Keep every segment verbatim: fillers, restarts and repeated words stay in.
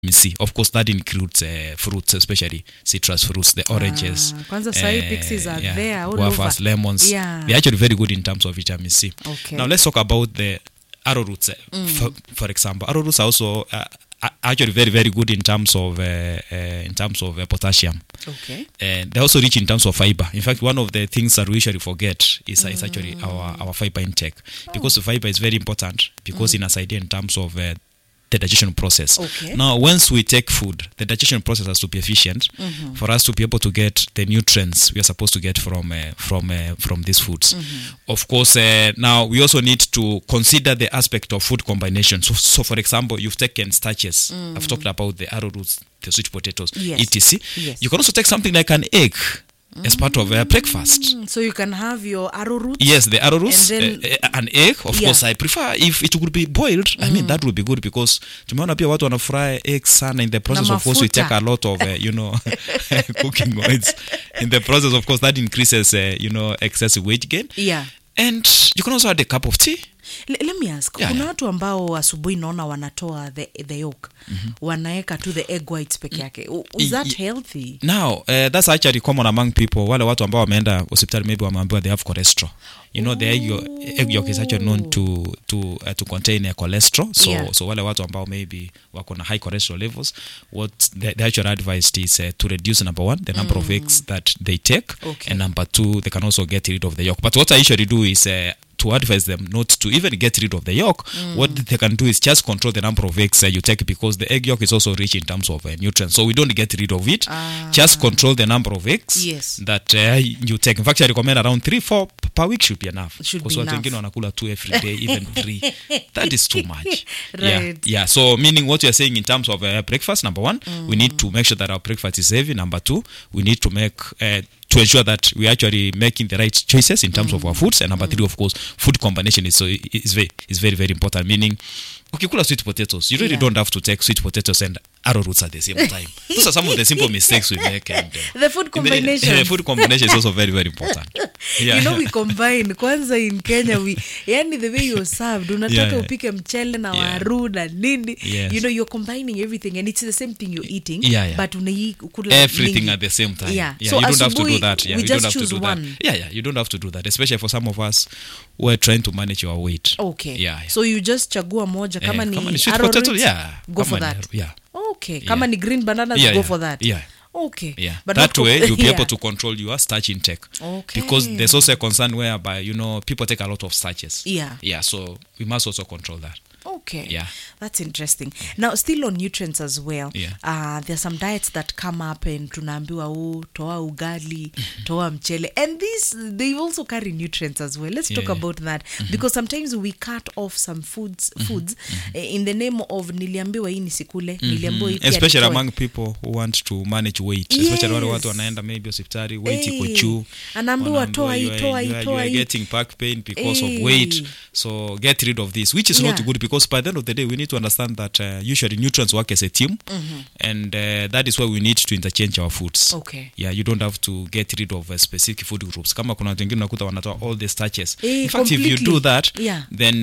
C. Of course, that includes uh, fruits, especially citrus fruits, the oranges. Ah, kwanza sahi pixies are yeah, there all guavas, over. lemons. Yeah. They're actually very good in terms of vitamin C. Okay. Now, let's talk about the arrowroots. Uh, Mm. for, for example, arrowroots are also uh, are actually very, very good in terms of uh, uh, in terms of uh, potassium. Okay. And they're also rich in terms of fiber. In fact, one of the things that we usually forget is, uh, is actually our, our fiber intake. Because the fiber is very important because in a idea in terms of uh, the digestion process. Okay. Now, once we take food, the digestion process has to be efficient Mm-hmm. for us to be able to get the nutrients we are supposed to get from uh, from uh, from these foods. Mm-hmm. Of course, uh, now we also need to consider the aspect of food combination. So, so for example, you've taken starches. Mm. I've talked about the arrowroots, the sweet potatoes, Yes. et cetera. Yes. You can also take something like an egg as part of uh, breakfast. Mm, so you can have your arrowroot. Yes, the arrowroots, And uh, uh, an egg. Of Yeah. course, I prefer if it would be boiled. I mean, that would be good because tumeona pia watu wana fry eggs sana. In the process, Na of course, we mafuta. take a lot of, uh, you know, cooking oils. In the process, of course, that increases, uh, you know, excessive weight gain. Yeah. And you can also add a cup of tea. L- let me ask, Yeah, kuna yeah. watu ambao asubuhi naona wanatoa the, the yolk, wanaeka tu the egg whites peke yake. U- Is that Y- healthy? Now, uh, that's actually common among people. Wale watu ambao wameenda hospitali maybe wameambiwa they have cholesterol. You know, the egg yolk, egg yolk is actually known to to uh, to contain uh, cholesterol. So Yeah. so wale watu ambao maybe wako na high cholesterol levels, what the, the actual advice is uh, to reduce, number one, the number of eggs that they take, Okay. and number two, they can also get rid of the yolk. But what I usually do is uh, to advise them not to even get rid of the yolk. What they can do is just control the number of eggs uh, you take, because the egg yolk is also rich in terms of uh, nutrients. So we don't get rid of it. Ah. Just control the number of eggs Yes. that uh, you take. In fact, I recommend around three, four p- per week should be enough. Should Because be watu enough. wengine wanakula two every day, even three. That is too much. Yeah, Right. yeah. So meaning what you're saying in terms of uh, breakfast, number one, we need to make sure that our breakfast is heavy. Number two, we need to make uh, to ensure that we actually making the right choices in terms of our foods. And number three, of course, food combination is so is very is very very important. Meaning, ukikula sweet potatoes, you really Yeah. don't have to take sweet potatoes and arrowroots at the same time. Those are some of the simple mistakes we make. And, uh, The food combination. The, food combination is also very very important. Yeah. You know, we combine. Kwanza in Kenya, we yani the way you're served, unataka Yeah, yeah. upike mchele na Yeah. waru na nini. Yes. You know, you're combining everything and it's the same thing you're eating. Yeah, yeah. But unai kula Everything mingi. at the same time. Yeah. Yeah, So you don't have to do asubuhi, that. Yeah, we you just don't have to choose do one. that. Yeah, yeah, you don't have to do that. Especially for some of us who are trying to manage your weight. Okay. Yeah, yeah. So you just chagua moja Eh, kama ni, kama ni sweet arrowroot, potato, yeah. go Kama for ni that. arrow- yeah. Okay. Yeah. Kama ni green bananas, Yeah, go yeah. for that. Yeah. Okay. Yeah, But that not way co- you'll be yeah. able to control your starch intake. Okay. Because there's also a concern whereby, you know, people take a lot of starches. Yeah. Yeah, so we must also control that. Okay. Yeah. That's interesting. Now, still on nutrients as well. Yeah. Uh, there's some diets that come up and tunaambiwa oh, toa ugali, toa mchele. And these, they also carry nutrients as well. Let's talk Yeah. about that. Because sometimes we cut off some foods foods eh, in the name of niliambiwa hii nisikule, niliambiwa hii pia Especially nitoe. among people who want to manage weight. Especially wale Yes. watu wanaenda maybe hospitali, weight iko Hey. juu. Anaambiwa Wanaambiwa toa hii, you are- toa you hii, are- toa you are hii. getting back pain because Hey. of weight. So get rid of this, which is Yeah. not good, because by the end of the day, we need to understand that uh, usually nutrients work as a team. And uh, that is why we need to interchange our foods. Okay. Yeah, you don't have to get rid of uh, specific food groups. Kama kuna watu wengine unakuta wanatoa all the starches. Eh, In fact, if you completely. do that, Yeah. then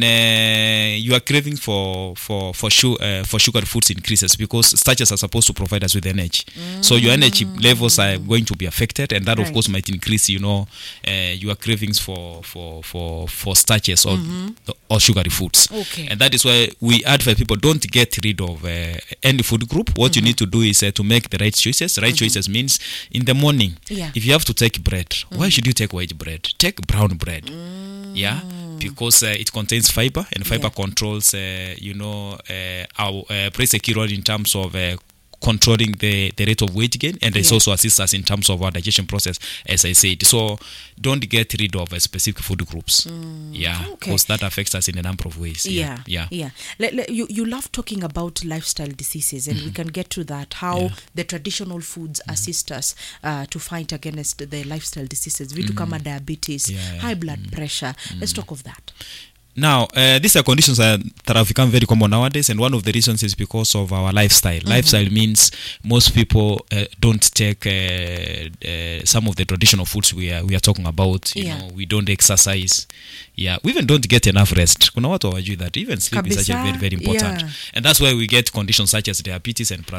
uh, you are craving for for for, su- uh, for sugar foods increases, because starches are supposed to provide us with energy. So your energy levels are going to be affected, and that of Right. course might increase, you know, uh, your cravings for for for for starches or or sugary foods. Okay. And that is why we advise people, don't get rid of uh, any food group. What you need to do is uh, to make the right choices. Right choices means in the morning, Yeah. if you have to take bread, why should you take white bread? Take brown bread. Yeah, because uh, it contains fiber, and fiber Yeah. controls, uh, you know, uh, our uh, plays a key role in terms of uh, controlling the, the rate of weight gain, and it Yeah. also assists us in terms of our digestion process, as I said. So don't get rid of uh, specific food groups. Yeah, Okay. because that affects us in a number of ways. Yeah, yeah. yeah. Le- le- you you love talking about lifestyle diseases, and we can get to that. How Yeah. the traditional foods assist us uh, to fight against the lifestyle diseases. Vitu kama diabetes, Yeah, yeah. high blood pressure. Let's talk of that. Now, uh, these are conditions uh, that have become very common nowadays, and one of the reasons is because of our lifestyle. Mm-hmm. Lifestyle means most people uh, don't take uh, uh, some of the traditional foods we are we are talking about. You Yeah. know, we don't exercise. Yeah, we even don't get enough rest. Kuna watu hawajui that even sleep is Kabisa. actually very very important, Yeah. and that's why we get conditions such as diabetes and